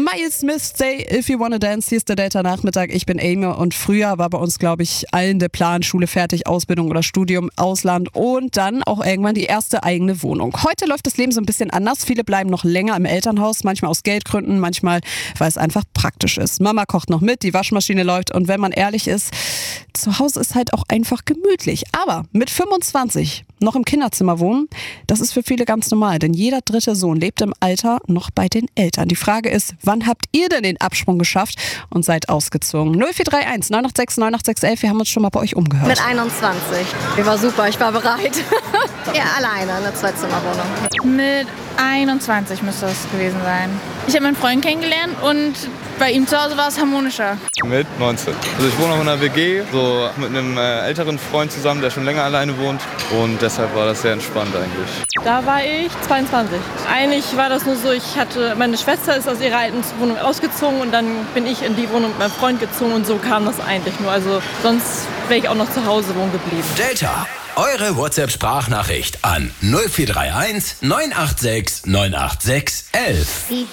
Miles Smith, Say If You Wanna Dance. Hier ist der Delta-Nachmittag. Ich bin Amy und früher war bei uns, glaube ich, allen der Plan, Schule fertig, Ausbildung oder Studium, Ausland und dann auch irgendwann die erste eigene Wohnung. Heute läuft das Leben so ein bisschen anders. Viele bleiben noch länger im Elternhaus, manchmal aus Geldgründen, manchmal, weil es einfach praktisch ist. Mama kocht noch mit, die Waschmaschine läuft und wenn man ehrlich ist, zu Hause ist halt auch einfach gemütlich. Aber mit 25 noch im Kinderzimmer wohnen, das ist für viele ganz normal, denn jeder dritte Sohn lebt im Alter noch bei den Eltern. Die Frage ist, wann habt ihr denn den Absprung geschafft und seid ausgezogen? 0431 986 98611, wir haben uns schon mal bei euch umgehört. Mit 21. Ich war super, ich war bereit. Ja, alleine, eine Zweizimmerwohnung. Mit 21 müsste das gewesen sein. Ich habe meinen Freund kennengelernt und bei ihm zu Hause war es harmonischer. Mit 19. Also ich wohne noch in einer WG, so mit einem älteren Freund zusammen, der schon länger alleine wohnt. Und deshalb war das sehr entspannt eigentlich. Da war ich 22. Eigentlich war das nur so, meine Schwester ist aus ihrer alten Wohnung ausgezogen und dann bin ich in die Wohnung mit meinem Freund gezogen und so kam das eigentlich nur. Also sonst wäre ich auch noch zu Hause wohnen geblieben. Delta, eure WhatsApp-Sprachnachricht an 0431 986 986 11.